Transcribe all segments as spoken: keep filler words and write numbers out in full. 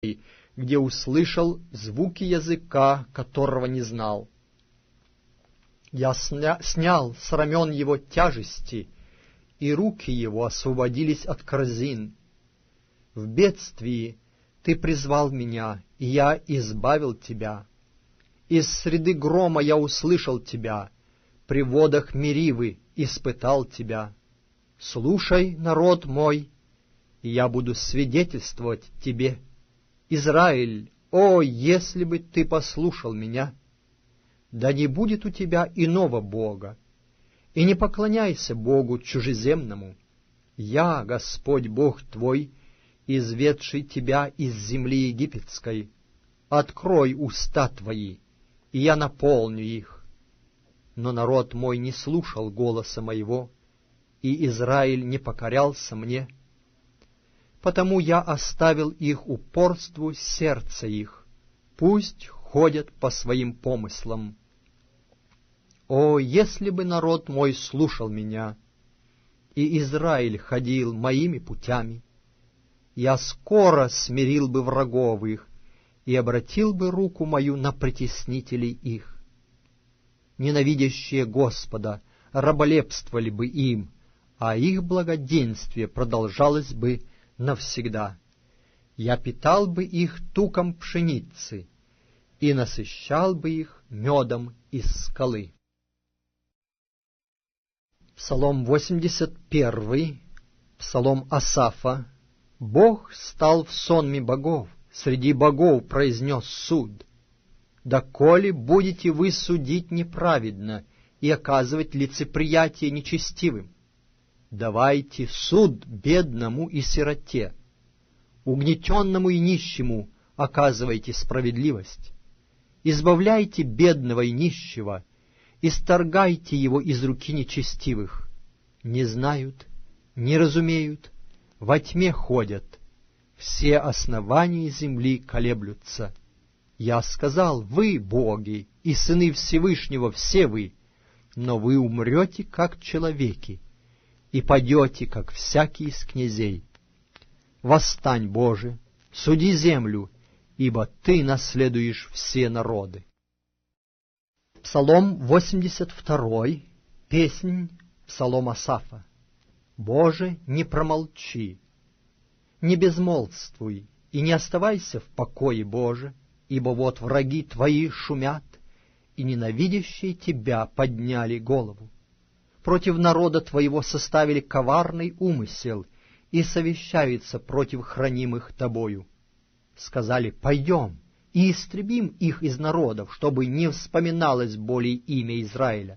где услышал звуки языка, которого не знал. Я сня... снял с рамен его тяжести, и руки его освободились от корзин. В бедствии ты призвал меня, и я избавил тебя. Из среды грома я услышал тебя, при водах Меривы испытал тебя. Слушай, народ мой, и я буду свидетельствовать тебе. Израиль, о, если бы ты послушал меня! Да не будет у тебя иного Бога, и не поклоняйся Богу чужеземному. Я, Господь Бог твой, изведший тебя из земли египетской. Открой уста твои, и я наполню их. Но народ мой не слушал голоса моего, и Израиль не покорялся мне. Потому я оставил их упорству сердца их, пусть ходят по своим помыслам. О, если бы народ мой слушал меня, и Израиль ходил моими путями, я скоро смирил бы врагов их и обратил бы руку мою на притеснителей их. Ненавидящие Господа раболепствовали бы им, а их благоденствие продолжалось бы навсегда. Я питал бы их туком пшеницы и насыщал бы их медом из скалы. Псалом восемьдесят первый, псалом Асафа. Бог стал в сонме богов, среди богов произнес суд. Доколе будете вы судить неправедно и оказывать лицеприятие нечестивым? Давайте суд бедному и сироте, угнетенному и нищему оказывайте справедливость. Избавляйте бедного и нищего, исторгайте его из руки нечестивых. Не знают, не разумеют, во тьме ходят, все основания земли колеблются. Я сказал, вы, боги, и сыны Всевышнего, все вы, но вы умрете, как человеки, и падете, как всякий из князей. Восстань, Боже, суди землю, ибо Ты наследуешь все народы. Псалом восемьдесят второй, песнь, псалом Асафа. Боже, не промолчи, не безмолвствуй, и не оставайся в покое, Боже, ибо вот враги Твои шумят, и ненавидящие Тебя подняли голову. Против народа Твоего составили коварный умысел и совещаются против хранимых Тобою. Сказали, пойдем и истребим их из народов, чтобы не вспоминалось более имя Израиля.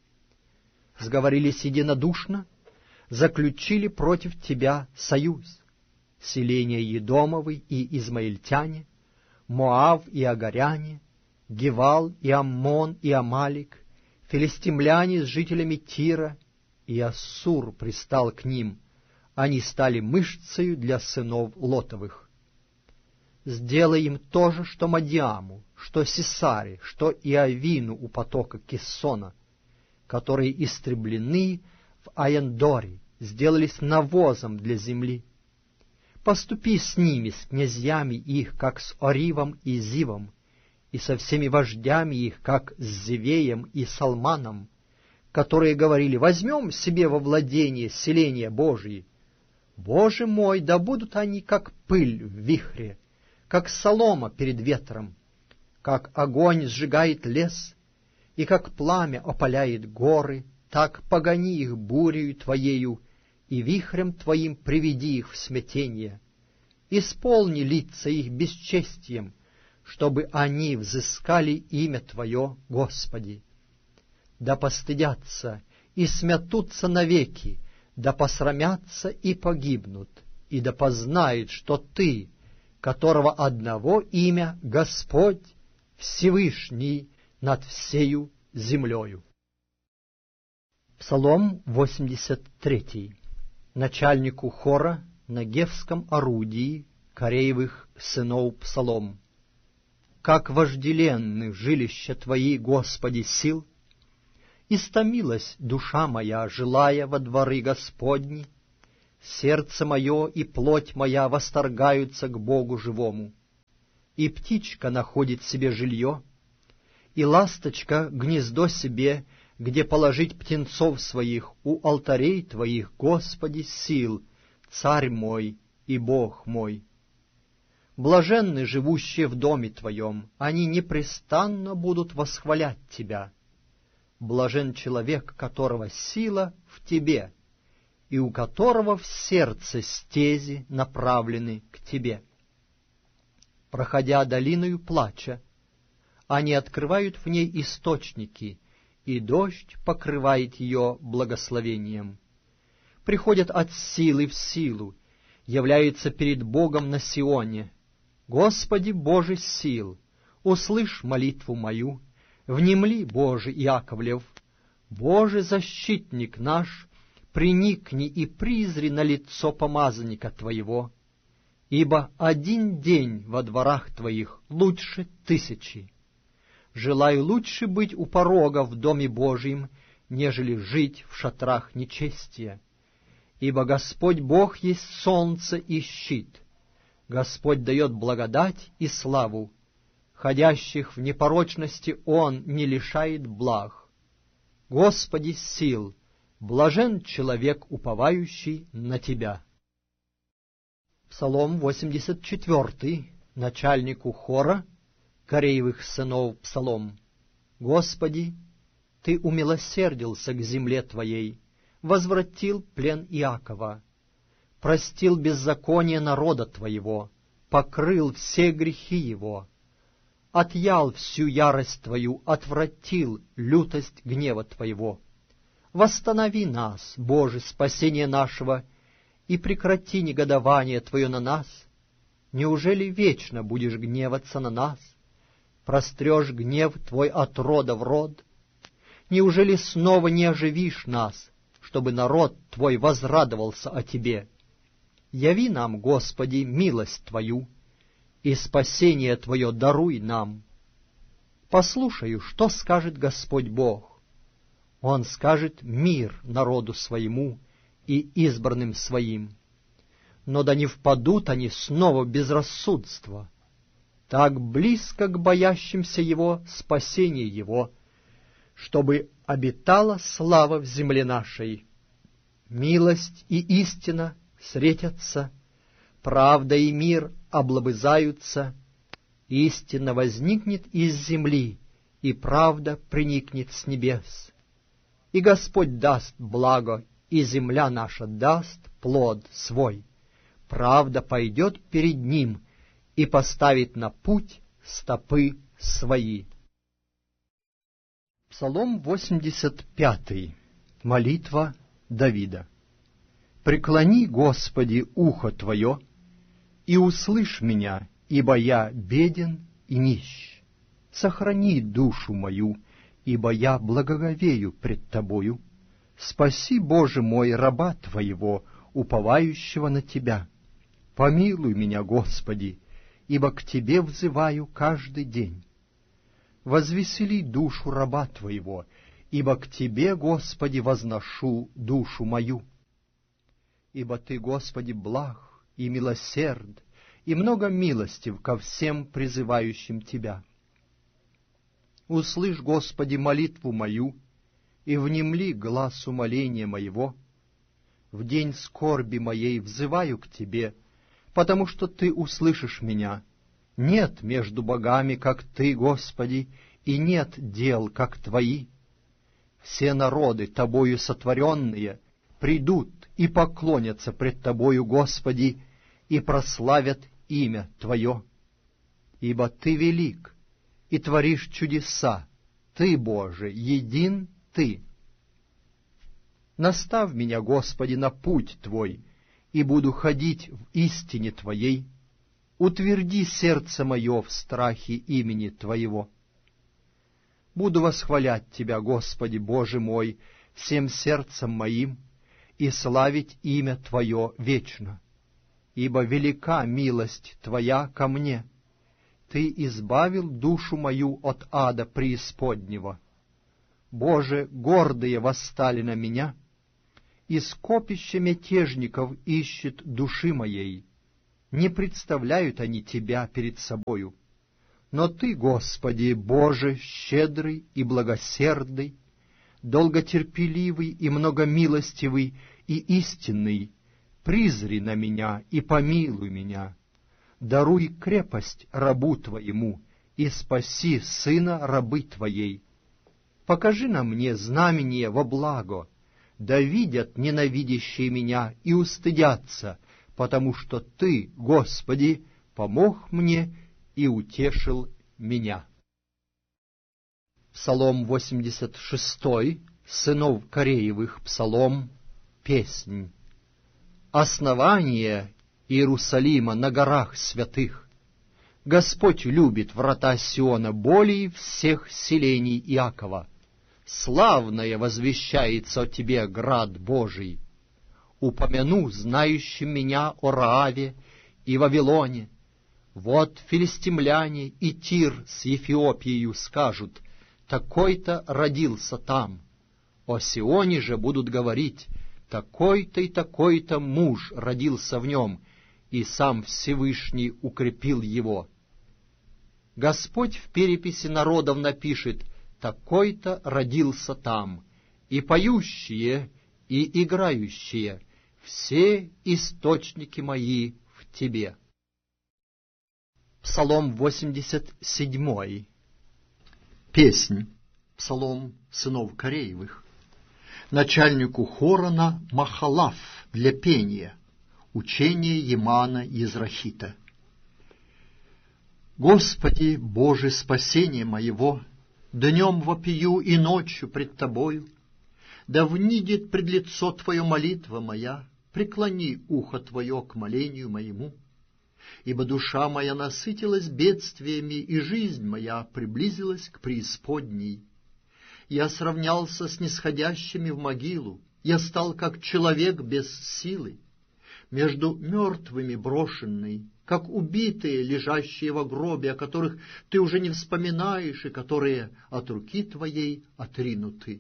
Сговорились единодушно, заключили против Тебя союз. Селения Едомовы и Измаильтяне, Моав и Агаряне, Гевал и Аммон и Амалик, филистимляне с жителями Тира, и Ассур пристал к ним, они стали мышцею для сынов Лотовых. Сделай им то же, что Мадиаму, что Сисаре, что Иовину у потока Киссона, которые истреблены в Аяндоре, сделались навозом для земли. Поступи с ними, с князьями их, как с Оривом и Зивом, и со всеми вождями их, как с Зевеем и Салманом, которые говорили, возьмем себе во владение селения Божьи. Боже мой, да будут они, как пыль в вихре, как солома перед ветром, как огонь сжигает лес, и как пламя опаляет горы, так погони их бурею Твоею, и вихрем Твоим приведи их в смятение. Исполни лица их бесчестием, чтобы они взыскали имя Твое, Господи. Да постыдятся и смятутся навеки, да посрамятся и погибнут, и да познают, что Ты, которого одного имя Господь, Всевышний над всею землею. Псалом восемьдесят третий. Начальнику хора на гевском орудии Кореевых сынов псалом. Как вожделенны жилища Твои, Господи, сил! Истомилась душа моя, желая во дворы Господни. Сердце мое и плоть моя восторгаются к Богу живому. и птичка находит себе жилье, и ласточка гнездо себе, где положить птенцов своих, у алтарей Твоих, Господи, сил, Царь мой и Бог мой. Блаженны живущие в доме Твоем, они непрестанно будут восхвалять Тебя. Блажен человек, которого сила в Тебе, и у которого в сердце стези направлены к Тебе. Проходя долиною плача, они открывают в ней источники, и дождь покрывает ее благословением. Приходят от силы в силу, являются перед Богом на Сионе. Господи Боже сил, услышь молитву мою, внемли, Боже Иаковлев, Боже защитник наш, приникни и призри на лицо помазанника Твоего, ибо один день во дворах Твоих лучше тысячи. Желаю лучше быть у порога в доме Божьем, нежели жить в шатрах нечестия. Ибо Господь Бог есть солнце и щит. Господь дает благодать и славу. Ходящих в непорочности Он не лишает благ. Господи сил, блажен человек, уповающий на Тебя. Псалом восемьдесят четвёртый, начальнику хора Кореевых сынов псалом. Господи, Ты умилосердился к земле Твоей, возвратил плен Иакова, простил беззаконие народа Твоего, покрыл все грехи его, отъял всю ярость Твою, отвратил лютость гнева Твоего. Восстанови нас, Боже, спасение нашего, и прекрати негодование Твое на нас. Неужели вечно будешь гневаться на нас? Прострешь гнев Твой от рода в род? Неужели снова не оживишь нас, чтобы народ Твой возрадовался о Тебе? Яви нам, Господи, милость Твою, и спасение Твое даруй нам. Послушаю, что скажет Господь Бог. Он скажет мир народу своему и избранным своим. Но да не впадут они снова в безрассудство. Так близко к боящимся Его спасение Его, чтобы обитала слава в земле нашей. Милость и истина встретятся, правда и мир облобызаются, истина возникнет из земли, и правда приникнет с небес. И Господь даст благо, и земля наша даст плод свой. Правда пойдет перед Ним и поставит на путь стопы свои. Псалом восемьдесят пятый. Молитва Давида. «Преклони, Господи, ухо Твое, и услышь меня, ибо я беден и нищ. Сохрани душу мою, ибо я благоговею пред Тобою. Спаси, Боже мой, раба Твоего, уповающего на Тебя. Помилуй меня, Господи, ибо к Тебе взываю каждый день. Возвесели душу раба Твоего, ибо к Тебе, Господи, возношу душу мою. Ибо Ты, Господи, благ и милосерд, и много милостив ко всем призывающим Тебя. Услышь, Господи, молитву мою, и внемли глас умоления моего. В день скорби моей взываю к Тебе, потому что Ты услышишь меня. Нет между богами, как Ты, Господи, и нет дел, как Твои. Все народы, Тобою сотворенные, придут и поклонятся пред Тобою, Господи, и прославят имя Твое. Ибо Ты велик, и творишь чудеса, Ты, Боже, един Ты. Наставь меня, Господи, на путь Твой, и буду ходить в истине Твоей. Утверди сердце мое в страхе имени Твоего. Буду восхвалять Тебя, Господи, Боже мой, всем сердцем моим, и славить имя Твое вечно. Ибо велика милость Твоя ко мне. Ты избавил душу мою от ада преисподнего. Боже, гордые восстали на меня, и скопище мятежников ищет души моей. Не представляют они Тебя перед собою. Но Ты, Господи, Боже, щедрый и благосердный, долготерпеливый и многомилостивый и истинный, призри на меня и помилуй меня. Даруй крепость рабу Твоему и спаси сына рабы Твоей. Покажи на мне знамение во благо, да видят ненавидящие меня и устыдятся, потому что Ты, Господи, помог мне и утешил меня. Псалом восемьдесят шестой, сынов Кореевых, псалом, песнь. Основание Иерусалима на горах святых. Господь любит врата Сиона более всех селений Иакова. Славное возвещается о тебе, град Божий. Упомяну знающим меня о Рааве и Вавилоне. Вот филистимляне и Тир с Эфиопией скажут: такой-то родился там. О Сионе же будут говорить: такой-то и такой-то муж родился в нем, и сам Всевышний укрепил его. Господь в переписи народов напишет: такой-то родился там, и поющие, и играющие, все источники мои в тебе. Псалом восемьдесят седьмой. Песнь. Псалом сынов Кореевых. Начальнику хора на Махалав для пения. Учение Емана Езрахита. Господи, Боже, спасение моего, днем вопию и ночью пред Тобою. Да внидит пред лицо Твое молитва моя, преклони ухо Твое к молению моему. Ибо душа моя насытилась бедствиями, и жизнь моя приблизилась к преисподней. Я сравнялся с нисходящими в могилу, я стал как человек без силы, между мертвыми брошенный, как убитые, лежащие во гробе, о которых ты уже не вспоминаешь и которые от руки Твоей отринуты.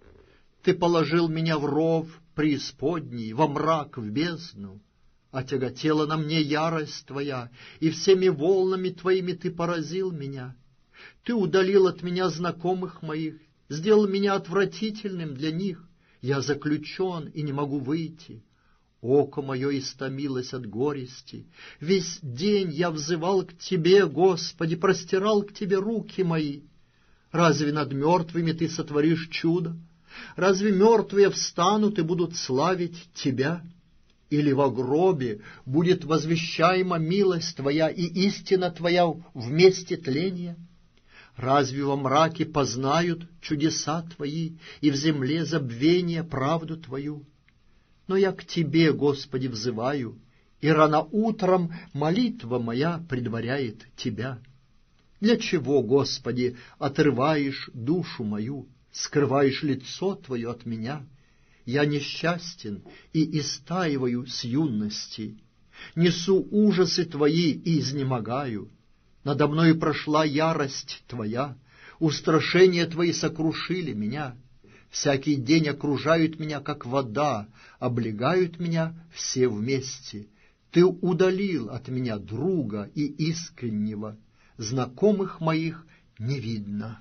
Ты положил меня в ров преисподней, во мрак, в бездну. Отяготела на мне ярость Твоя, и всеми волнами Твоими Ты поразил меня. Ты удалил от меня знакомых моих, сделал меня отвратительным для них. Я заключен и не могу выйти. Око мое истомилось от горести. Весь день я взывал к Тебе, Господи, простирал к Тебе руки мои. Разве над мертвыми Ты сотворишь чудо? Разве мертвые встанут и будут славить Тебя? Или во гробе будет возвещаема милость Твоя и истина Твоя в месте тления? Разве во мраке познают чудеса Твои и в земле забвения правду Твою? Но я к Тебе, Господи, взываю, и рано утром молитва моя предваряет Тебя. Для чего, Господи, отрываешь душу мою, скрываешь лицо Твое от меня? Я несчастен и истаиваю с юности, несу ужасы Твои и изнемогаю. Надо мною прошла ярость Твоя, устрашения Твои сокрушили меня. Всякий день окружают меня, как вода, облегают меня все вместе. Ты удалил от меня друга и искреннего, знакомых моих не видно.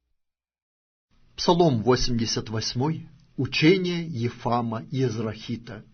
Псалом восемьдесят восьмой. Учение Ефама Езрахита.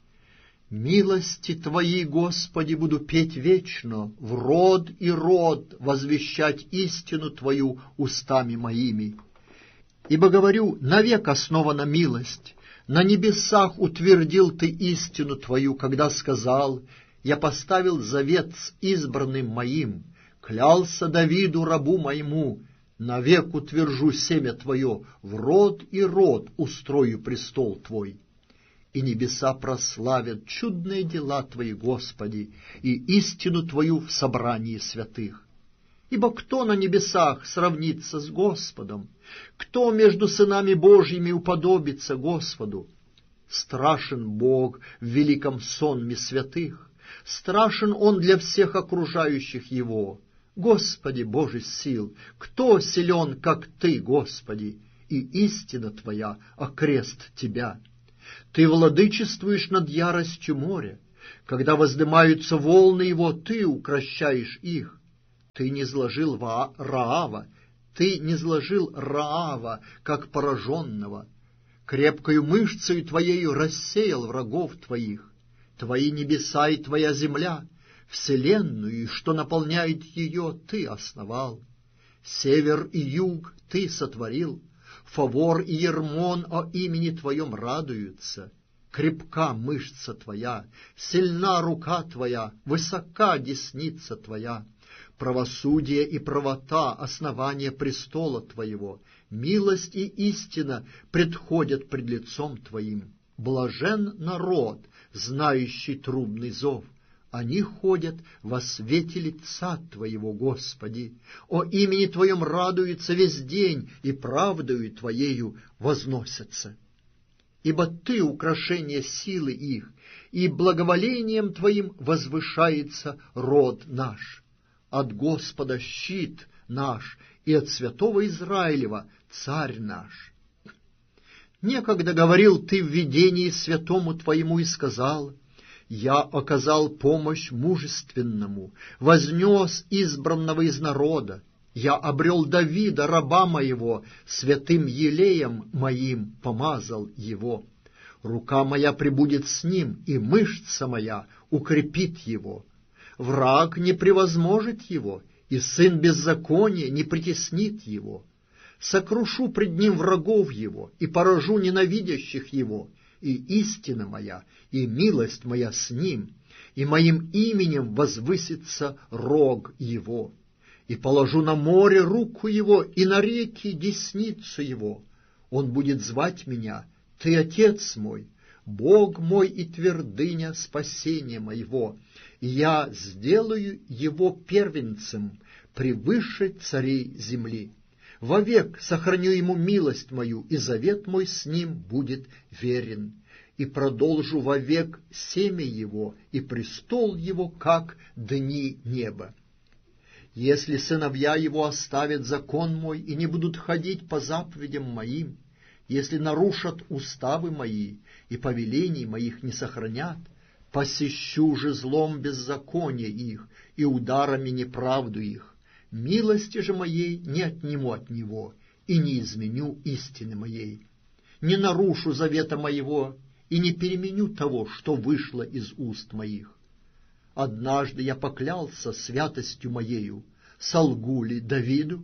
Милости Твои, Господи, буду петь вечно, в род и род возвещать истину Твою устами моими. Ибо говорю, навек основана милость, на небесах утвердил Ты истину Твою, когда сказал: я поставил завет с избранным моим, клялся Давиду рабу моему, навек утвержу семя Твое, в род и род устрою престол Твой. И небеса прославят чудные дела Твои, Господи, и истину Твою в собрании святых. Ибо кто на небесах сравнится с Господом? Кто между сынами Божьими уподобится Господу? Страшен Бог в великом сонме святых, страшен Он для всех окружающих Его. Господи, Боже сил, кто силен, как Ты, Господи, и истина Твоя, окрест Тебя? Ты владычествуешь над яростью моря, когда воздымаются волны его, Ты укрощаешь их. Ты низложил Ва Раава, ты низложил Раава, как пораженного. Крепкою мышцею твоею рассеял врагов твоих. Твои небеса и твоя земля, вселенную, что наполняет ее, ты основал. Север и юг ты сотворил, Фавор и Ермон о имени твоем радуются. Крепка мышца твоя, сильна рука твоя, высока десница твоя. Правосудие и правота — основание престола твоего. Милость и истина предходят пред лицом твоим. Блажен народ, знающий трубный зов. Они ходят во свете лица Твоего, Господи. О имени Твоем радуются весь день, и правдою Твоею возносятся. Ибо Ты — украшение силы их, и благоволением Твоим возвышается род наш. От Господа щит наш, и от святого Израилева царь наш. Некогда говорил Ты в видении святому Твоему и сказал: «Я оказал помощь мужественному, вознес избранного из народа. Я обрел Давида, раба моего, святым елеем моим помазал его. Рука моя пребудет с ним, и мышца моя укрепит его. Враг не превозможет его, и сын беззакония не притеснит его. Сокрушу пред ним врагов его, и поражу ненавидящих его, и истина моя, и милость моя с ним, и моим именем возвысится рог его. И положу на море руку его, и на реки десницу его. Он будет звать меня: Ты Отец мой, Бог мой и твердыня спасения моего, и я сделаю его первенцем превыше царей земли. Вовек сохраню ему милость мою, и завет мой с ним будет верен. И продолжу вовек семя его, и престол его, как дни неба. Если сыновья его оставят закон мой и не будут ходить по заповедям моим, если нарушат уставы мои и повелений моих не сохранят, посещу же злом беззакония их и ударами неправду их. Милости же моей не отниму от него, и не изменю истины моей. Не нарушу завета моего, и не переменю того, что вышло из уст моих. Однажды я поклялся святостью моею, солгу ли Давиду?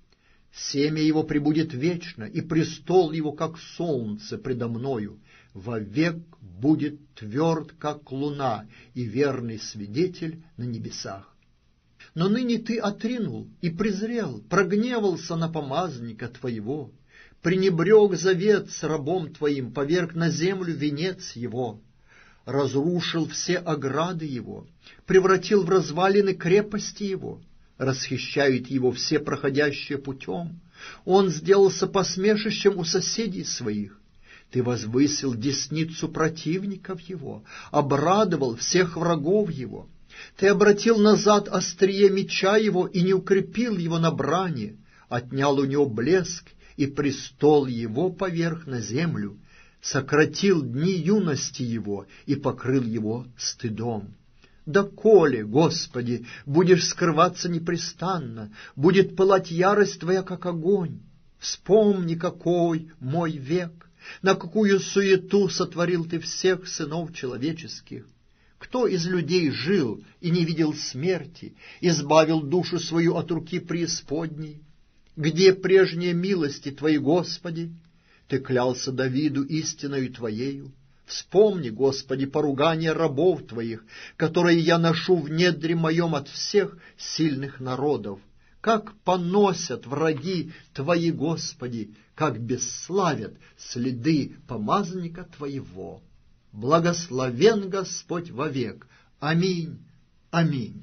Семя его пребудет вечно, и престол его, как солнце предо мною, вовек будет тверд, как луна, и верный свидетель на небесах. Но ныне ты отринул и презрел, прогневался на помазника твоего, пренебрег завет с рабом твоим, поверг на землю венец его, разрушил все ограды его, превратил в развалины крепости его, расхищают его все проходящие путем, он сделался посмешищем у соседей своих. Ты возвысил десницу противников его, обрадовал всех врагов его. Ты обратил назад острие меча его и не укрепил его на брани, отнял у него блеск, и престол его поверг на землю, сократил дни юности его и покрыл его стыдом. Доколе, Господи, будешь скрываться непрестанно, будет пылать ярость Твоя, как огонь? Вспомни, какой мой век, на какую суету сотворил Ты всех сынов человеческих. Кто из людей жил и не видел смерти, избавил душу свою от руки преисподней? Где прежние милости Твои, Господи? Ты клялся Давиду истиною Твоею. Вспомни, Господи, поругание рабов Твоих, которые я ношу в недре моем от всех сильных народов. Как поносят враги Твои, Господи, как бесславят следы помазанника Твоего. Благословен Господь вовек. Аминь. Аминь.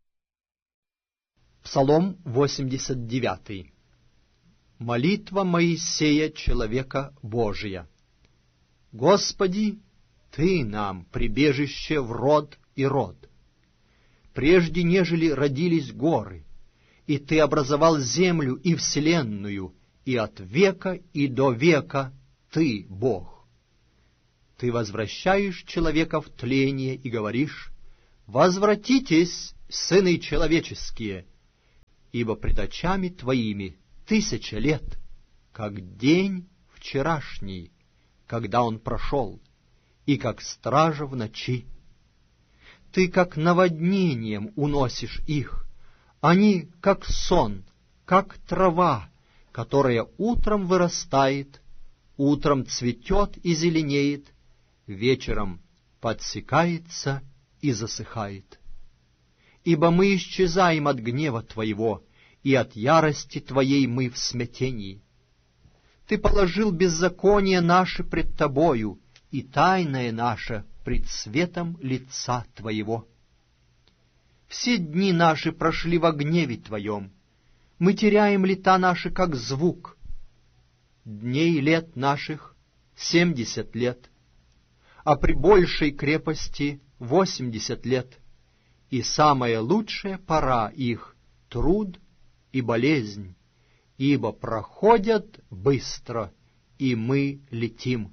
Псалом восемьдесят девятый. Молитва Моисея, человека Божия. Господи, Ты нам прибежище в род и род. Прежде нежели родились горы, и Ты образовал землю и вселенную, и от века и до века Ты Бог. Ты возвращаешь человека в тление и говоришь: «Возвратитесь, сыны человеческие, ибо пред очами Твоими тысяча лет, как день вчерашний, когда он прошел, и как стража в ночи. Ты как наводнением уносишь их, они как сон, как трава, которая утром вырастает, утром цветет и зеленеет, вечером подсекается и засыхает. Ибо мы исчезаем от гнева Твоего, и от ярости Твоей мы в смятении. Ты положил беззаконие наше пред Тобою, и тайное наше пред светом лица Твоего. Все дни наши прошли во гневе Твоем, мы теряем лета наши, как звук. Дней лет наших семьдесят лет, а при большей крепости восемьдесят лет, и самая лучшая пора их — труд и болезнь, ибо проходят быстро, и мы летим.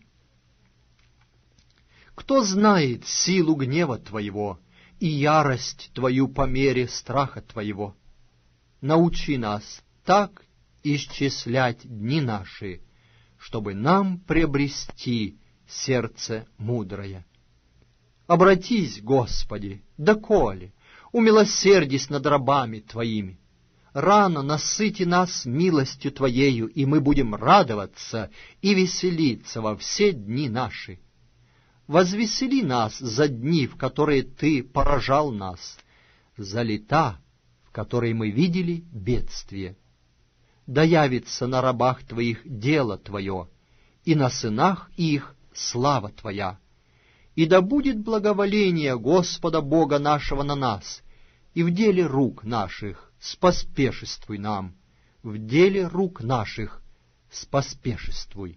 Кто знает силу гнева Твоего и ярость Твою по мере страха Твоего? Научи нас так исчислять дни наши, чтобы нам приобрести сердце мудрое. Обратись, Господи, доколе, умилосердись над рабами Твоими. Рано насыти нас милостью Твоею, и мы будем радоваться и веселиться во все дни наши. Возвесели нас за дни, в которые Ты поражал нас, за лета, в которые мы видели бедствие. Да явится на рабах Твоих дело Твое, и на сынах их слава Твоя. И да будет благоволение Господа Бога нашего на нас, и в деле рук наших споспешествуй нам, в деле рук наших споспешествуй.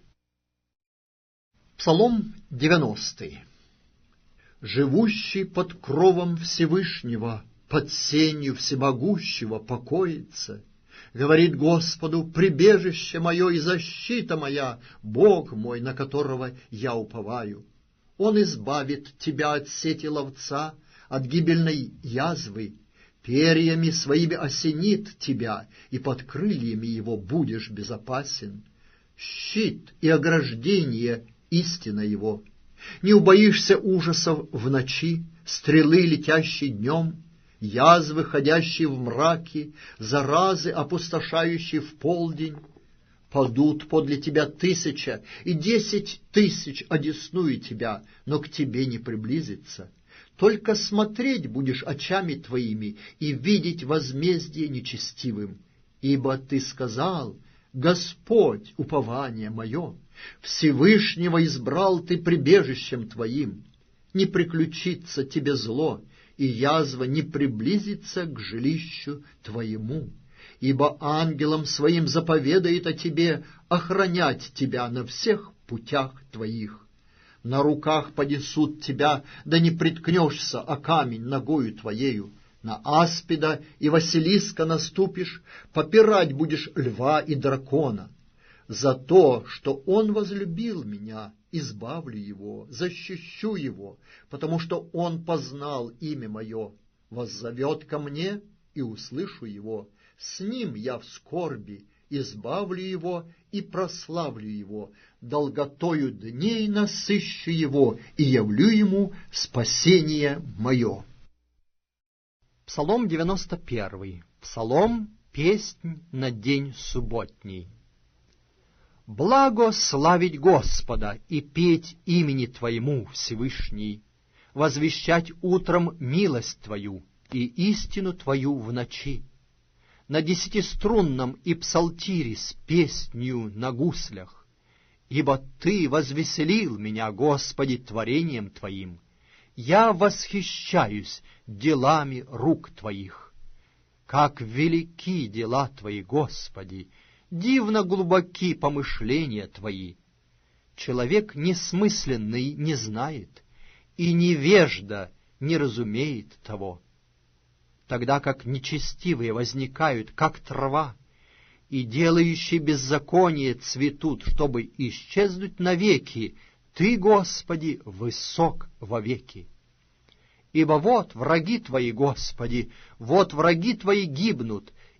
Псалом девяностый. «Живущий под кровом Всевышнего, под сенью Всемогущего покоится. Говорит Господу: прибежище мое и защита моя, Бог мой, на которого я уповаю. Он избавит тебя от сети ловца, от гибельной язвы, перьями своими осенит тебя, и под крыльями его будешь безопасен. Щит и ограждение — истина его. Не убоишься ужасов в ночи, стрелы, летящей днем, язвы, ходящие в мраке, заразы, опустошающие в полдень. Падут подле тебя тысяча, и десять тысяч одесную тебя, но к тебе не приблизится. Только смотреть будешь очами твоими и видеть возмездие нечестивым. Ибо ты сказал: Господь, упование мое, Всевышнего избрал ты прибежищем твоим. Не приключится тебе зло, и язва не приблизится к жилищу твоему. Ибо ангелам своим заповедает о тебе охранять тебя на всех путях твоих. На руках понесут тебя, да не приткнешься о камень ногою твоею. На аспида и Василиска наступишь, попирать будешь льва и дракона. За то, что он возлюбил меня, избавлю его, защищу его, потому что он познал имя мое. Воззовет ко мне, и услышу его. С ним я в скорби, избавлю его и прославлю его. Долготою дней насыщу его и явлю ему спасение мое». Псалом девяносто первый. Псалом, песнь на день субботний. «Благо славить Господа и петь имени Твоему, Всевышний, возвещать утром милость Твою и истину Твою в ночи, на десятиструнном и псалтире с песнью на гуслях, ибо Ты возвеселил меня, Господи, творением Твоим. Я восхищаюсь делами рук Твоих. Как велики дела Твои, Господи! Дивно глубоки помышления Твои. Человек несмысленный не знает, и невежда не разумеет того. Тогда как нечестивые возникают, как трава, и делающие беззаконие цветут, чтобы исчезнуть навеки, Ты, Господи, высок вовеки. Ибо вот враги Твои, Господи, вот враги Твои гибнут,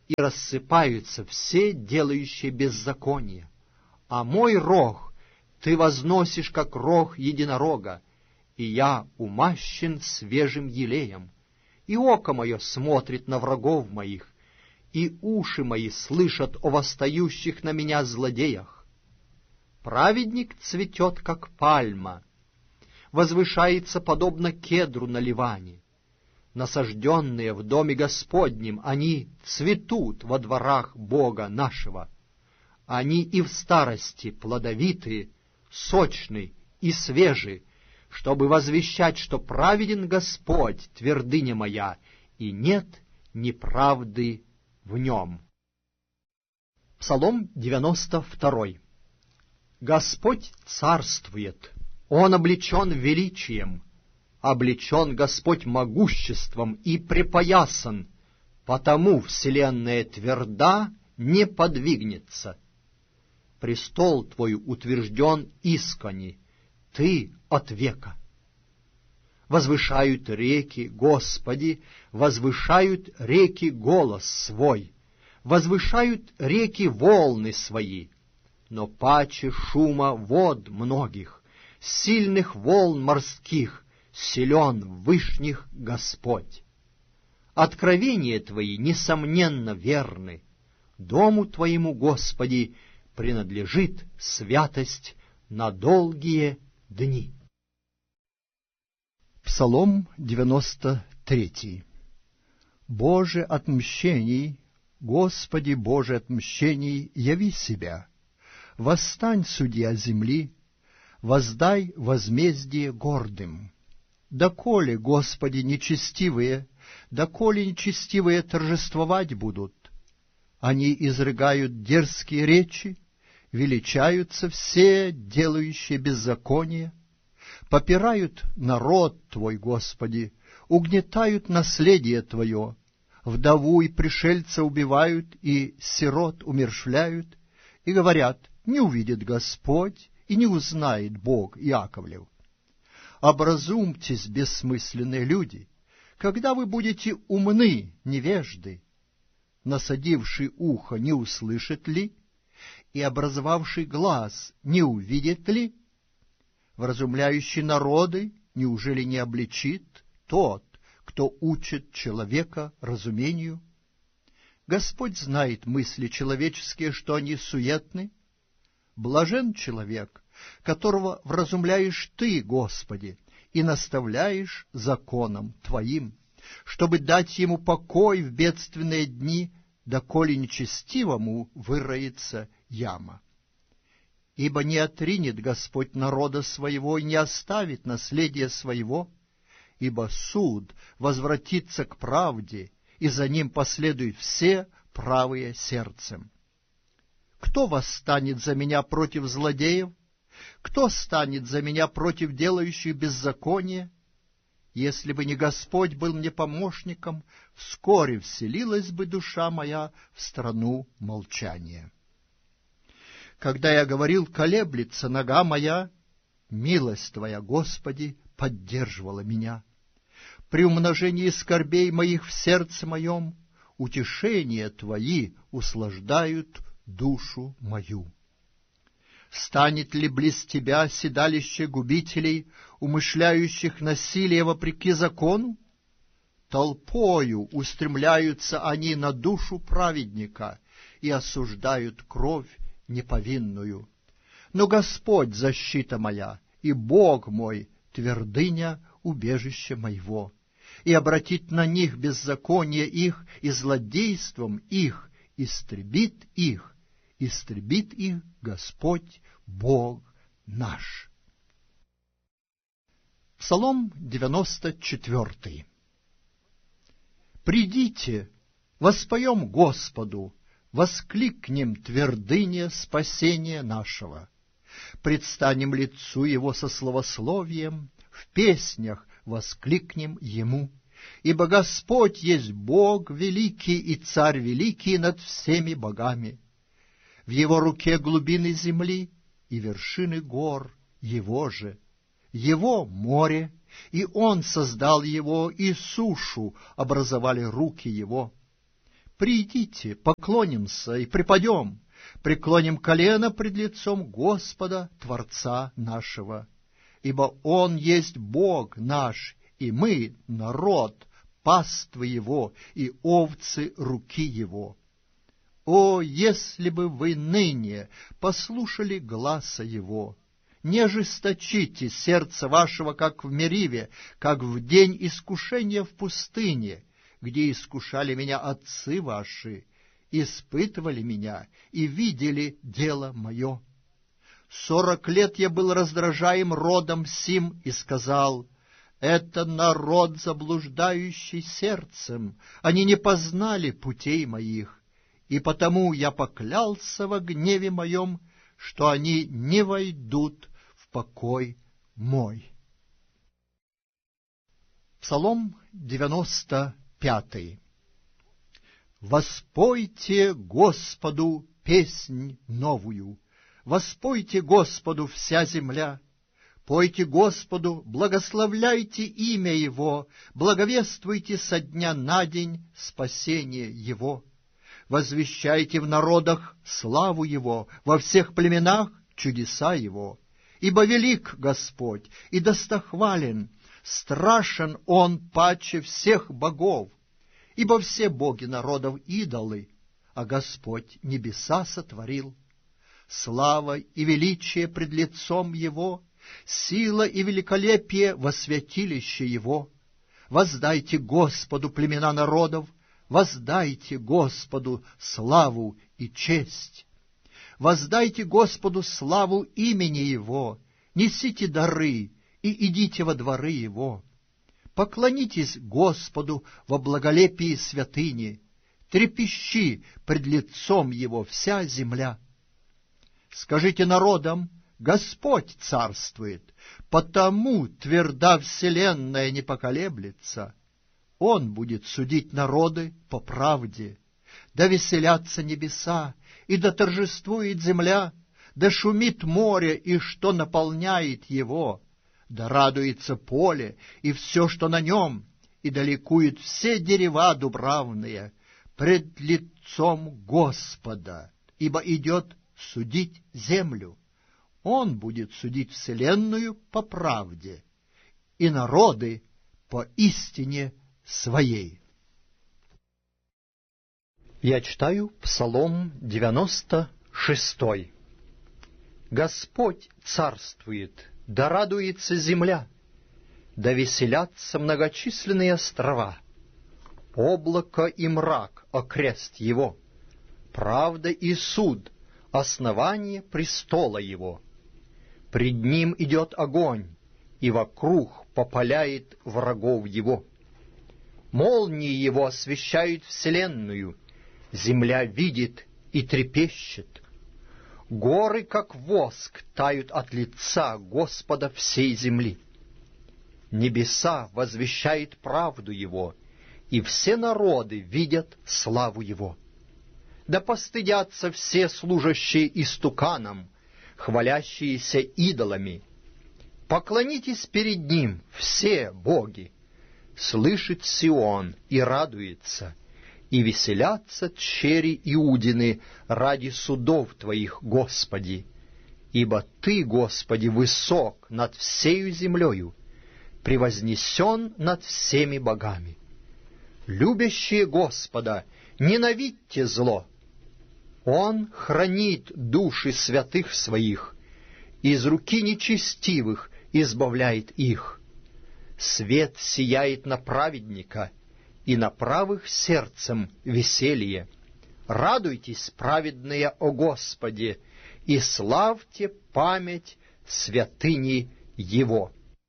и рассыпаются все, делающие беззаконие. А мой рог ты возносишь, как рог единорога, и я умащен свежим елеем, и око мое смотрит на врагов моих, и уши мои слышат о восстающих на меня злодеях. Праведник цветет, как пальма, возвышается, подобно кедру на Ливане. Насажденные в доме Господнем, они цветут во дворах Бога нашего. Они и в старости плодовиты, сочны и свежи, чтобы возвещать, что праведен Господь, твердыня моя, и нет неправды в нем. Псалом девяносто второй. Господь царствует, Он облечен величием, облечен Господь могуществом и припоясан, потому вселенная тверда не подвигнется. Престол Твой утвержден искони, Ты от века. Возвышают реки, Господи, возвышают реки голос свой, возвышают реки волны свои, но паче шума вод многих, сильных волн морских, силен в вышних Господь. Откровения Твои, несомненно, верны. Дому Твоему, Господи, принадлежит святость на долгие дни. Псалом девяносто третий. Боже отмщений, Господи Боже отмщений, яви себя. Восстань, судья земли, воздай возмездие гордым. Доколе, Господи, нечестивые, доколе нечестивые торжествовать будут? Они изрыгают дерзкие речи, величаются все, делающие беззаконие, попирают народ Твой, Господи, угнетают наследие Твое, вдову и пришельца убивают и сирот умерщвляют, и говорят: не увидит Господь и не узнает Бог Иаковлев. Образумьтесь, бессмысленные люди, когда вы будете умны, невежды. Насадивший ухо не услышит ли, и образовавший глаз не увидит ли? Вразумляющий народы неужели не обличит тот, кто учит человека разумению? Господь знает мысли человеческие, что они суетны. Блажен человек, которого вразумляешь Ты, Господи, и наставляешь законом Твоим, чтобы дать ему покой в бедственные дни, доколе нечестивому выроется яма. Ибо не отринет Господь народа своего и не оставит наследия своего, ибо суд возвратится к правде, и за ним последуют все правые сердцем. Кто восстанет за меня против злодеев? Кто станет за меня против делающих беззаконие? Если бы не Господь был мне помощником, вскоре вселилась бы душа моя в страну молчания. Когда я говорил: колеблется нога моя, милость Твоя, Господи, поддерживала меня. При умножении скорбей моих в сердце моем утешения Твои услаждают душу мою. Станет ли близ Тебя седалище губителей, умышляющих насилие вопреки закону? Толпою устремляются они на душу праведника и осуждают кровь неповинную. Но Господь — защита моя, и Бог мой — твердыня убежища моего, и обратит на них беззаконие их, и злодейством их истребит их, истребит их Господь Бог наш. Псалом девяносто четвертый. Придите, воспоем Господу, воскликнем твердыне спасения нашего. Предстанем лицу Его со славословием, в песнях воскликнем Ему. Ибо Господь есть Бог великий и Царь великий над всеми богами. В Его руке глубины земли и вершины гор Его же. Его море, и Он создал его, и сушу образовали руки Его. Придите, поклонимся и преподем, преклоним колено пред лицом Господа, Творца нашего. Ибо Он есть Бог наш, и мы — народ, паствы Его и овцы руки Его. О, если бы вы ныне послушали гласа Его! Не ожесточите сердце вашего, как в Мериве, как в день искушения в пустыне, где искушали меня отцы ваши, испытывали меня и видели дело мое. Сорок лет я был раздражаем родом сим и сказал: это народ, заблуждающий сердцем, они не познали путей моих, и потому я поклялся во гневе моем, что они не войдут в покой мой. Псалом девяносто пятый. Воспойте Господу песнь новую, воспойте Господу вся земля, пойте Господу, благословляйте имя Его, благовествуйте со дня на день спасение Его. Возвещайте в народах славу Его, во всех племенах чудеса Его. Ибо велик Господь и достохвален, страшен Он паче всех богов. Ибо все боги народов идолы, а Господь небеса сотворил. Слава и величие пред лицом Его, сила и великолепие во святилище Его. Воздайте Господу племена народов, воздайте Господу славу и честь. Воздайте Господу славу имени Его, несите дары и идите во дворы Его. Поклонитесь Господу во благолепии святыни, трепещи пред лицом Его вся земля. Скажите народам: Господь царствует, потому тверда вселенная не поколеблется. Он будет судить народы по правде. Да веселятся небеса, и да торжествует земля, да шумит море, и что наполняет его, да радуется поле, и все, что на нем, и да ликуют все дерева дубравные пред лицом Господа, ибо идет судить землю. Он будет судить вселенную по правде, и народы по истине своей. Я читаю Псалом девяносто шестой. Господь царствует, да радуется земля, да веселятся многочисленные острова. Облако и мрак окрест его, правда и суд — основание престола его. Пред ним идет огонь, и вокруг попаляет врагов его. Молнии его освещают вселенную, земля видит и трепещет. Горы, как воск, тают от лица Господа всей земли. Небеса возвещают правду Его, и все народы видят славу Его. Да постыдятся все служащие истуканам, хвалящиеся идолами. Поклонитесь перед Ним, все боги. Слышит Сион и радуется, и веселятся тщери Иудины ради судов Твоих, Господи. Ибо Ты, Господи, высок над всею землею, превознесен над всеми богами. Любящие Господа, ненавидьте зло. Он хранит души святых Своих, из руки нечестивых избавляет их. Свет сияет на праведника, и на правых сердцем веселье. Радуйтесь, праведные, о Господе, и славьте память святыни Его.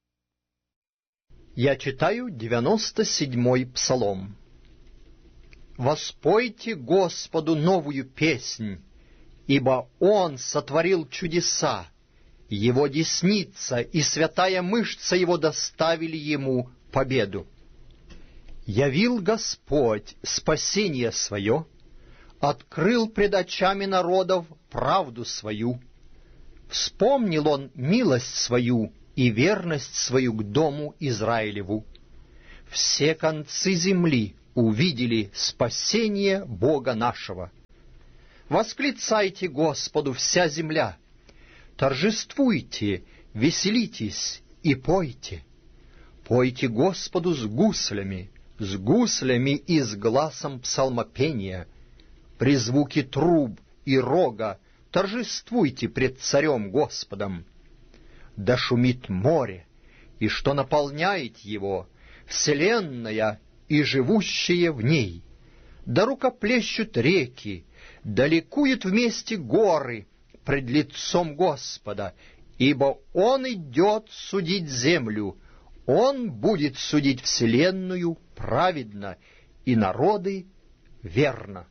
Я читаю девяносто седьмой Псалом. Воспойте Господу новую песнь, ибо Он сотворил чудеса, Его десница и святая мышца Его доставили Ему победу. Явил Господь спасение свое, открыл пред очами народов правду свою. Вспомнил Он милость свою и верность свою к дому Израилеву. Все концы земли увидели спасение Бога нашего. Восклицайте Господу вся земля, торжествуйте, веселитесь и пойте. Пойте Господу с гуслями, с гуслями и с гласом псалмопения. При звуке труб и рога торжествуйте пред Царем Господом. Да шумит море, и что наполняет его, вселенная и живущие в ней. Да рукоплещут реки, да ликуют вместе горы пред лицом Господа, ибо Он идет судить землю, Он будет судить вселенную праведно и народы верно.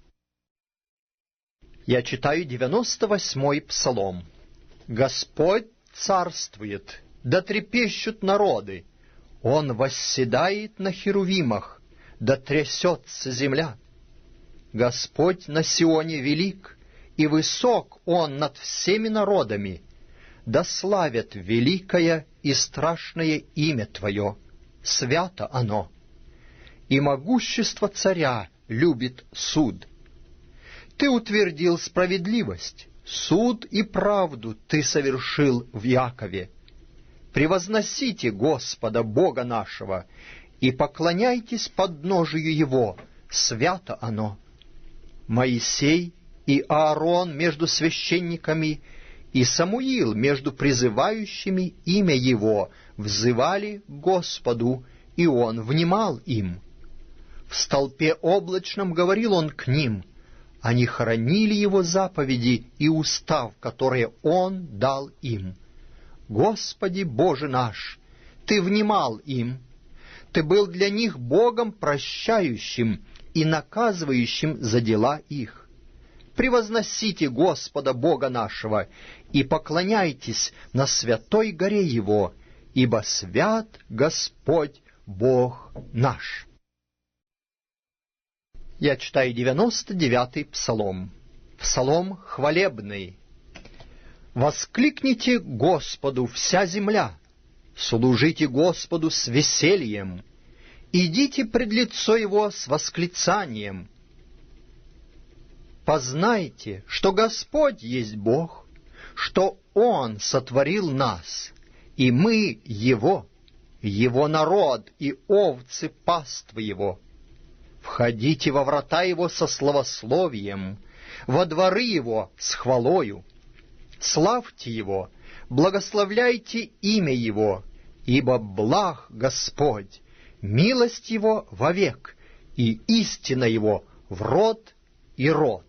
Я читаю девяносто восьмой псалом. Господь царствует, да трепещут народы. Он восседает на херувимах, да трясется земля. Господь на Сионе велик, и высок Он над всеми народами. Да славят великое и страшное имя Твое, свято оно. И могущество царя любит суд. Ты утвердил справедливость, суд и правду Ты совершил в Иакове. Превозносите Господа Бога нашего и поклоняйтесь подножию Его, свято оно. Моисей и Аарон между священниками и Самуил между призывающими имя Его взывали к Господу, и Он внимал им. В столпе облачном говорил Он к ним, они хранили Его заповеди и устав, которые Он дал им. Господи Боже наш, Ты внимал им, Ты был для них Богом прощающим и наказывающим за дела их. Превозносите Господа Бога нашего и поклоняйтесь на святой горе Его, ибо свят Господь Бог наш. Я читаю девяносто девятый псалом. Псалом хвалебный. Воскликните Господу вся земля, служите Господу с весельем, идите пред лицо Его с восклицанием. Познайте, что Господь есть Бог, что Он сотворил нас, и мы Его, Его народ и овцы паствы Его. Входите во врата Его со славословием, во дворы Его с хвалою. Славьте Его, благословляйте имя Его, ибо благ Господь, милость Его вовек, и истина Его в род и род.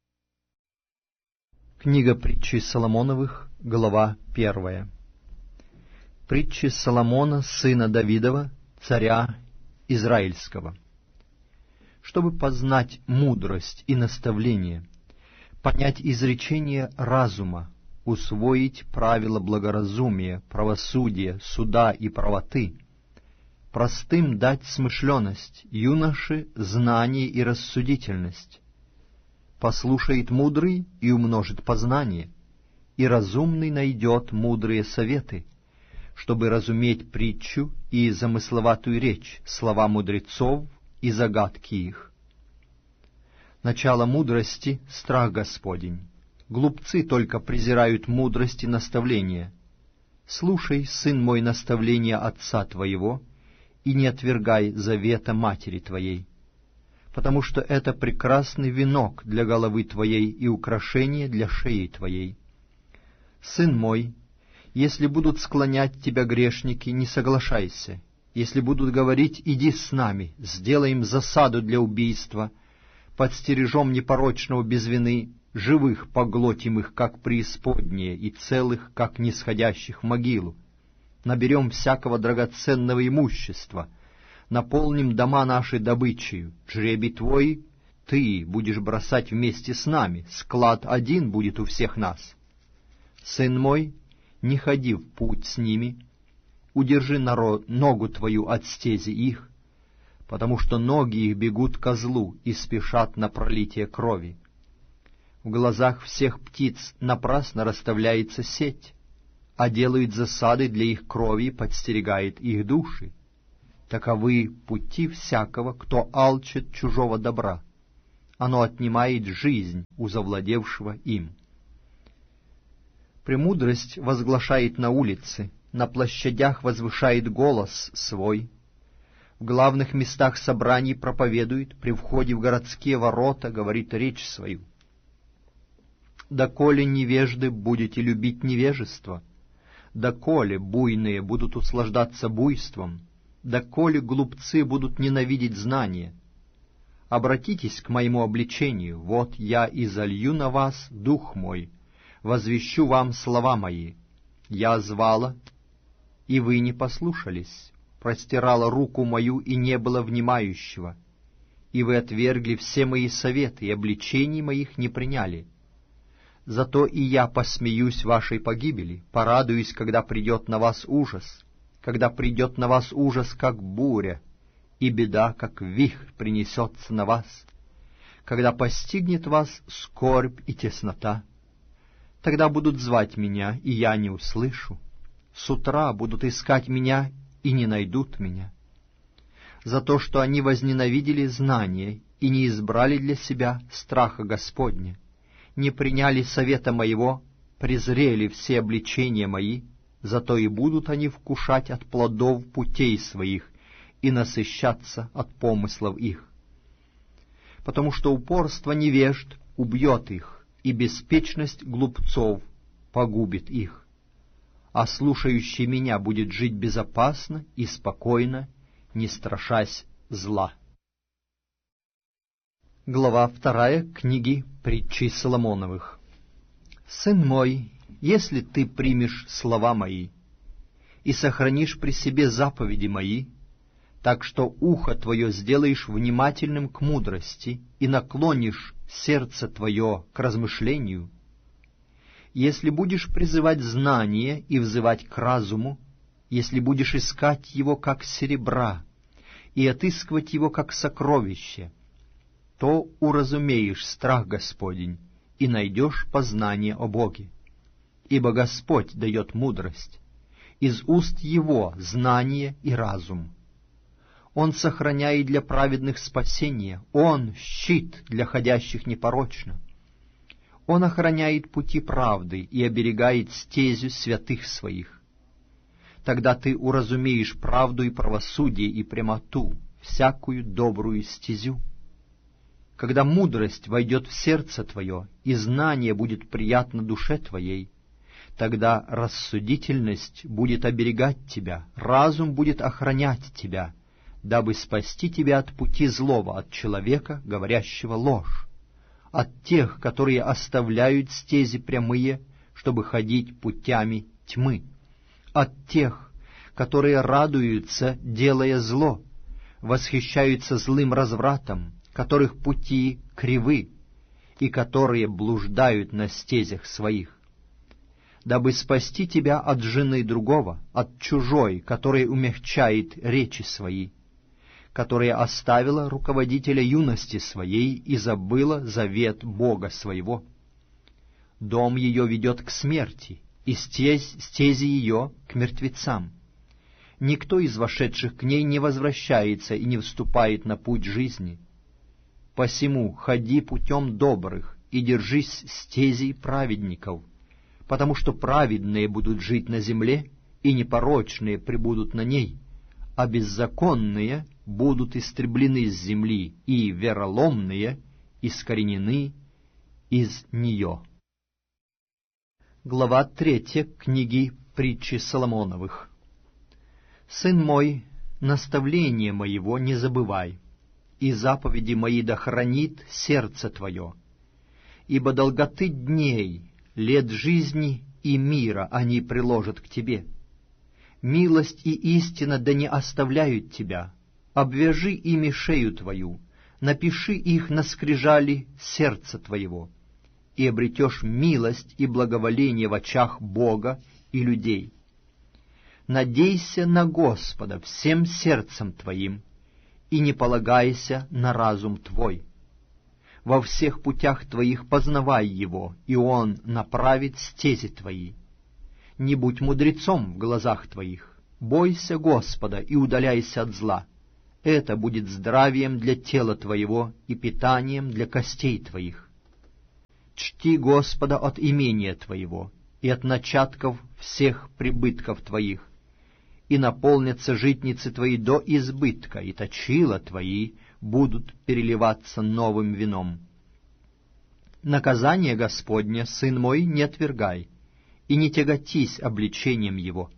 Книга притчи Соломоновых, глава первая. Притчи Соломона, сына Давидова, царя Израильского. Чтобы познать мудрость и наставление, понять изречение разума, усвоить правила благоразумия, правосудия, суда и правоты, простым дать смышленность, юноше знание и рассудительность. Послушает мудрый и умножит познание, и разумный найдет мудрые советы, чтобы разуметь притчу и замысловатую речь, слова мудрецов и загадки их. Начало мудрости — страх Господень. Глупцы только презирают мудрость и наставление. Слушай, сын мой, наставления отца твоего, и не отвергай завета матери твоей, потому что это прекрасный венок для головы твоей и украшение для шеи твоей. Сын мой, если будут склонять тебя грешники, не соглашайся. Если будут говорить: иди с нами, сделаем засаду для убийства, подстережем непорочного без вины, живых поглотим их, как преисподнее, и целых, как нисходящих в могилу. Наберем всякого драгоценного имущества, наполним дома нашей добычею. Жребий твой ты будешь бросать вместе с нами, склад один будет у всех нас. Сын мой, не ходи в путь с ними, удержи народ, ногу твою от стези их, потому что ноги их бегут ко злу и спешат на пролитие крови. В глазах всех птиц напрасно расставляется сеть, а делают засады для их крови, подстерегает их души. Таковы пути всякого, кто алчит чужого добра. Оно отнимает жизнь у завладевшего им. Премудрость возглашает на улице, на площадях возвышает голос свой, в главных местах собраний проповедует, при входе в городские ворота говорит речь свою. Доколе невежды будете любить невежество, доколе буйные будут услаждаться буйством, доколе глупцы будут ненавидеть знания, обратитесь к моему обличению, вот я изолью на вас дух мой, возвещу вам слова мои. Я звала, и вы не послушались, простирала руку мою, и не было внимающего, и вы отвергли все мои советы, и обличений моих не приняли. Зато и я посмеюсь вашей погибели, порадуюсь, когда придет на вас ужас, когда придет на вас ужас, как буря, и беда, как вихрь, принесется на вас, когда постигнет вас скорбь и теснота. Тогда будут звать меня, и я не услышу. С утра будут искать меня, и не найдут меня. За то, что они возненавидели знание и не избрали для себя страха Господня, не приняли совета моего, презрели все обличения мои, зато и будут они вкушать от плодов путей своих и насыщаться от помыслов их. Потому что упорство невежд убьет их, и беспечность глупцов погубит их. А слушающий меня будет жить безопасно и спокойно, не страшась зла. Глава вторая книги Притчей Соломоновых. Сын мой, если ты примешь слова мои и сохранишь при себе заповеди мои, так что ухо твое сделаешь внимательным к мудрости и наклонишь сердце твое к размышлению, если будешь призывать знание и взывать к разуму, если будешь искать его как серебра и отыскивать его как сокровище, то уразумеешь страх Господень и найдешь познание о Боге. Ибо Господь дает мудрость, из уст Его знание и разум. Он сохраняет для праведных спасение, Он — щит для ходящих непорочно. Он охраняет пути правды и оберегает стезю святых своих. Тогда ты уразумеешь правду и правосудие и прямоту, всякую добрую стезю. Когда мудрость войдет в сердце твое, и знание будет приятно душе твоей, тогда рассудительность будет оберегать тебя, разум будет охранять тебя, дабы спасти тебя от пути злого, от человека, говорящего ложь, от тех, которые оставляют стези прямые, чтобы ходить путями тьмы, от тех, которые радуются, делая зло, восхищаются злым развратом, которых пути кривы и которые блуждают на стезях своих, дабы спасти тебя от жены другого, от чужой, которая умягчает речи свои, которая оставила руководителя юности своей и забыла завет Бога своего. Дом ее ведет к смерти, и стезь, стези ее к мертвецам. Никто из вошедших к ней не возвращается и не вступает на путь жизни. Посему ходи путем добрых и держись стезей праведников, потому что праведные будут жить на земле, и непорочные пребудут на ней, а беззаконные будут истреблены с земли, и вероломные искоренены из нее. Глава третья книги Притчи Соломоновых. Сын мой, наставление моего не забывай, и заповеди мои да хранит сердце твое, ибо долготы дней, лет жизни и мира они приложат к тебе. Милость и истина да не оставляют тебя, обвяжи ими шею твою, напиши их на скрижали сердца твоего, и обретешь милость и благоволение в очах Бога и людей. Надейся на Господа всем сердцем твоим, и не полагайся на разум твой. Во всех путях твоих познавай его, и он направит стези твои. Не будь мудрецом в глазах твоих, Бойся Господа и удаляйся от зла. Это будет здравием для тела твоего и питанием для костей твоих. Чти Господа от имения твоего и от начатков всех прибытков твоих, и наполнятся житницы твои до избытка, и точила твои будут переливаться новым вином. Наказание Господне, сын мой, не отвергай, и не тяготись обличением его.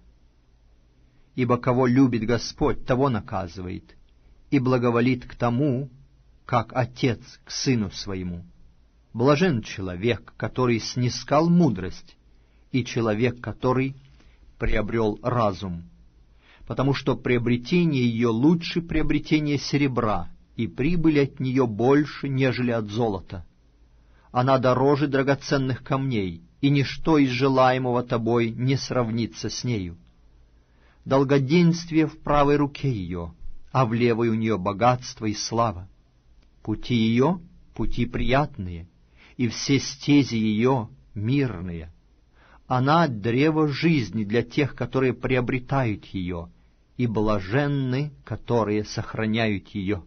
Ибо кого любит Господь, того наказывает, и благоволит к тому, как отец к сыну своему. Блажен человек, который снискал мудрость, и человек, который приобрел разум, потому что приобретение ее лучше приобретения серебра, и прибыль от нее больше, нежели от золота. Она дороже драгоценных камней, и ничто из желаемого тобой не сравнится с нею. Долгоденствие в правой руке ее, а в левой у нее богатство и слава. Пути ее — пути приятные, и все стези ее мирные. Она — древо жизни для тех, которые приобретают ее, и блаженны, которые сохраняют ее.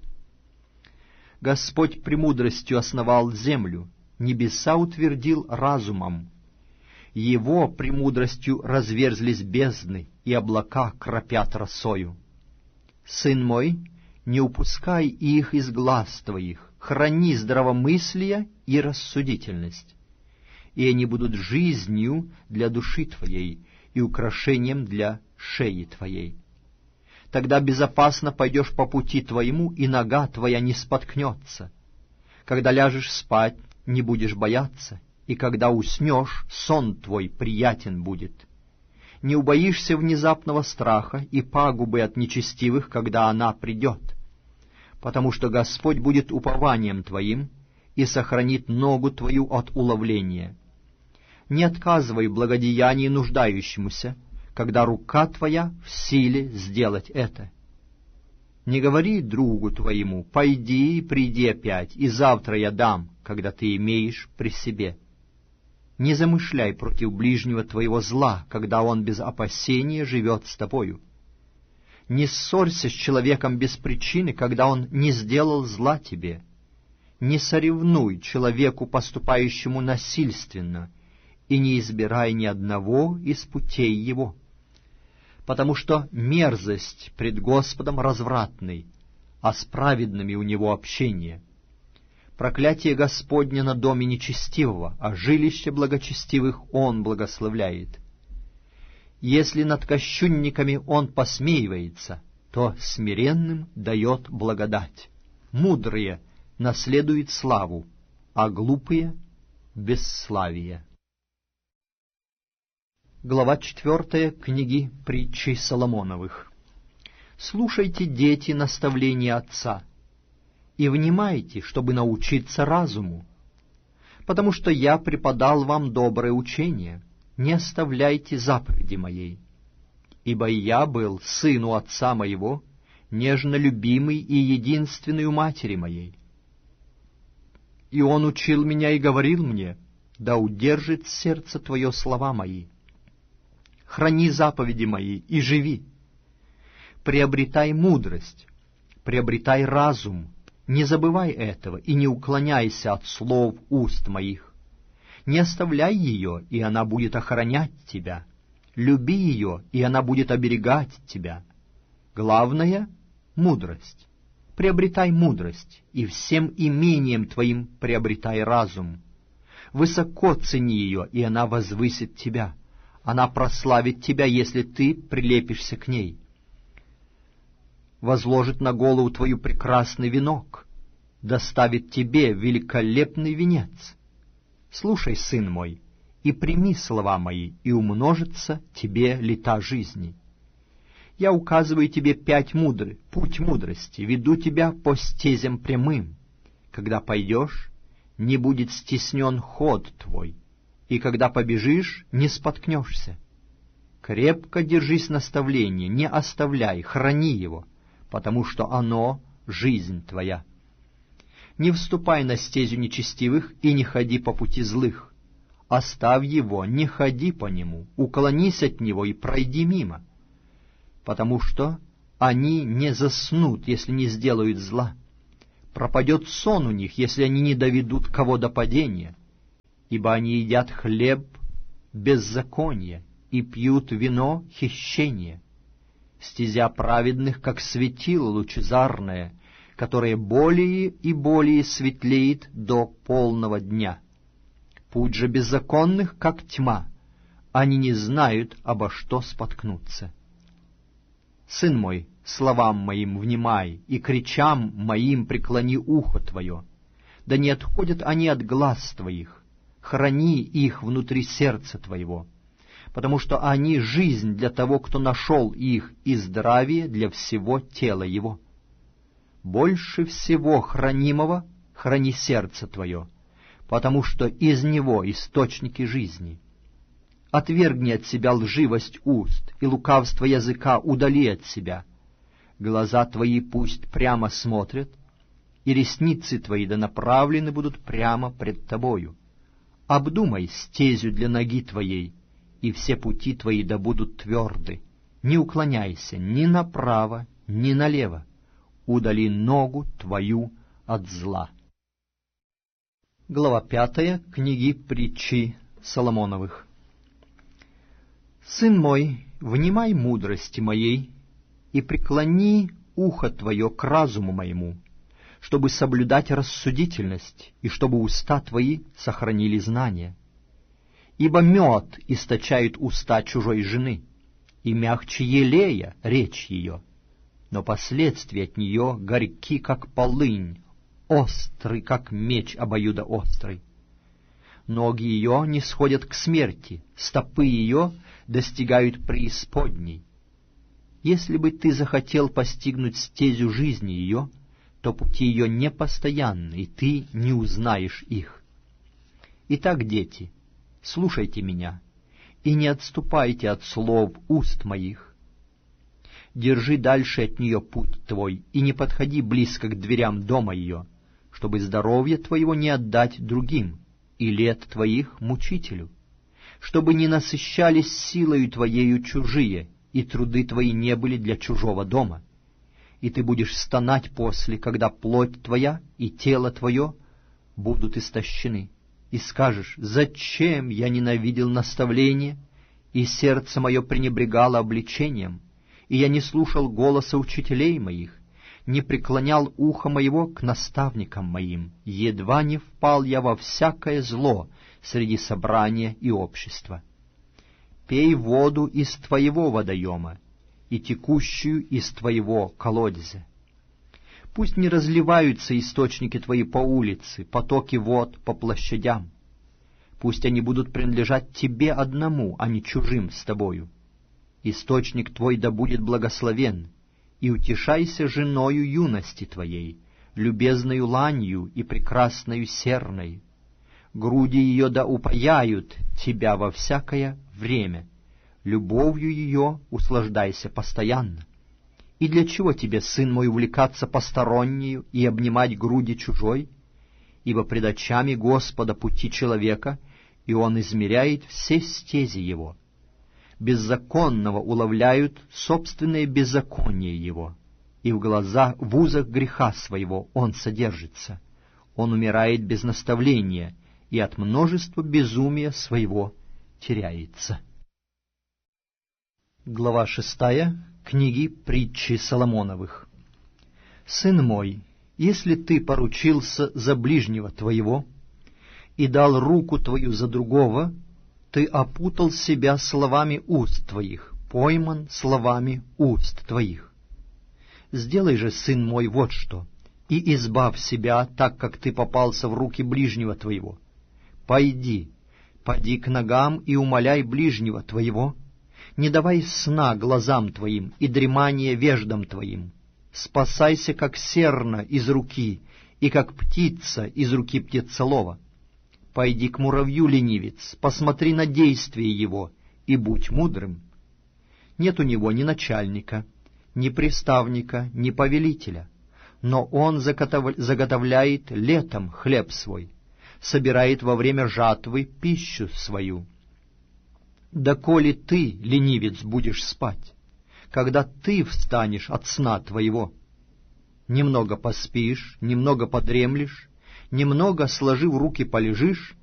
Господь премудростью основал землю, небеса утвердил разумом. Его премудростью разверзлись бездны, и облака кропят росою. Сын мой, не упускай их из глаз твоих, храни здравомыслие и рассудительность, и они будут жизнью для души твоей и украшением для шеи твоей. Тогда безопасно пойдешь по пути твоему, и нога твоя не споткнется. Когда ляжешь спать, не будешь бояться, и когда уснешь, сон твой приятен будет. Не убоишься внезапного страха и пагубы от нечестивых, когда она придет, потому что Господь будет упованием твоим и сохранит ногу твою от уловления. Не отказывай благодеянии нуждающемуся, когда рука твоя в силе сделать это. Не говори другу твоему: «Пойди и приди опять, и завтра я дам», когда ты имеешь при себе. Не замышляй против ближнего твоего зла, когда он без опасения живет с тобою. Не ссорься с человеком без причины, когда он не сделал зла тебе. Не соревнуй человеку, поступающему насильственно, и не избирай ни одного из путей его. Потому что мерзость пред Господом развратный, а с праведными у него общение. Проклятие Господне на доме нечестивого, а жилище благочестивых он благословляет. Если над кощунниками он посмеивается, то смиренным дает благодать. Мудрые наследуют славу, а глупые — бесславие. Глава четвертая книги Притчей Соломоновых. Слушайте, дети, наставления отца, и внимайте, чтобы научиться разуму, потому что я преподал вам доброе учение, не оставляйте заповеди моей. Ибо я был сын у отца моего, нежно любимый и единственный у матери моей. И он учил меня и говорил мне: да удержит сердце твое слова мои. Храни заповеди мои и живи. Приобретай мудрость, приобретай разум, не забывай этого и не уклоняйся от слов уст моих. Не оставляй ее, и она будет охранять тебя. Люби ее, и она будет оберегать тебя. Главное — мудрость. Приобретай мудрость, и всем имением твоим приобретай разум. Высоко цени ее, и она возвысит тебя. Она прославит тебя, если ты прилепишься к ней. Возложит на голову твою прекрасный венок, доставит тебе великолепный венец. Слушай, сын мой, и прими слова мои, и умножится тебе лета жизни. Я указываю тебе пять мудрых, путь мудрости, веду тебя по стезям прямым. Когда пойдешь, не будет стеснен ход твой, и когда побежишь, не споткнешься. Крепко держись наставления, не оставляй, храни его, потому что оно — жизнь твоя. Не вступай на стезю нечестивых и не ходи по пути злых. Оставь его, не ходи по нему, уклонись от него и пройди мимо. потому что они не заснут, если не сделают зла. Пропадет сон у них, если они не доведут кого до падения, ибо они едят хлеб беззакония и пьют вино хищения. Стезя праведных, как светило лучезарное, которое более и более светлеет до полного дня. Путь же беззаконных, как тьма, они не знают, обо что споткнуться. Сын мой, словам моим внимай, и кричам моим преклони ухо твое. Да не отходят они от глаз твоих, храни их внутри сердца твоего, потому что они жизнь для того, кто нашел их, и здравие для всего тела его. Больше всего хранимого храни сердце твое, потому что из него источники жизни. Отвергни от себя лживость уст, и лукавство языка удали от себя. Глаза твои пусть прямо смотрят, и ресницы твои да направлены будут прямо пред тобою. Обдумай стезю для ноги твоей, и все пути твои да будут тверды. Не уклоняйся ни направо, ни налево. Удали ногу твою от зла. Глава пятая книги Притчи Соломоновых. Сын мой, внимай мудрости моей, и преклони ухо твое к разуму моему, чтобы соблюдать рассудительность, и чтобы уста твои сохранили знания. Ибо мед источает уста чужой жены, и мягче елея речь ее, но последствия от нее горьки, как полынь, острый, как меч обоюдоострый. Ноги ее не сходят к смерти, стопы ее достигают преисподней. Если бы ты захотел постигнуть стезю жизни ее, то пути ее непостоянны, и ты не узнаешь их. Итак, дети, слушайте меня, и не отступайте от слов уст моих. Держи дальше от нее путь твой, и не подходи близко к дверям дома ее, чтобы здоровье твоего не отдать другим, и лет твоих мучителю, чтобы не насыщались силою твоею чужие, и труды твои не были для чужого дома. И ты будешь стонать после, когда плоть твоя и тело твое будут истощены, и скажешь: «Зачем я ненавидел наставление, и сердце мое пренебрегало обличением, и я не слушал голоса учителей моих, не преклонял ухо моего к наставникам моим, едва не впал я во всякое зло среди собрания и общества. Пей воду из твоего водоема и текущую из твоего колодезя. Пусть не разливаются источники твои по улице, потоки вод по площадям. Пусть они будут принадлежать тебе одному, а не чужим с тобою. Источник твой да будет благословен, и утешайся женою юности твоей, любезною ланью и прекрасною серной. Груди ее да упаяют тебя во всякое время, любовью ее услаждайся постоянно. И для чего тебе, сын мой, увлекаться постороннею и обнимать груди чужой? Ибо пред очами Господа пути человека, и Он измеряет все стези его. Беззаконного уловляют собственное беззаконие его, и в глаза в узах греха своего он содержится. Он умирает без наставления, и от множества безумия своего теряется. Глава шестая книги Притчи Соломоновых. Сын мой, если ты поручился за ближнего твоего и дал руку твою за другого, ты опутал себя словами уст твоих, пойман словами уст твоих. Сделай же, сын мой, вот что, и избавь себя, так как ты попался в руки ближнего твоего. Пойди, поди к ногам и умоляй ближнего твоего, не давай сна глазам твоим и дремания веждам твоим. Спасайся, как серна из руки, и как птица из руки птицелова. Пойди к муравью, ленивец, посмотри на действие его, и будь мудрым. Нет у него ни начальника, ни приставника, ни повелителя, но он заготовляет летом хлеб свой, собирает во время жатвы пищу свою. Да коли ты, ленивец, будешь спать, когда ты встанешь от сна твоего. Немного поспишь, немного подремлешь, немного, сложив руки, полежишь,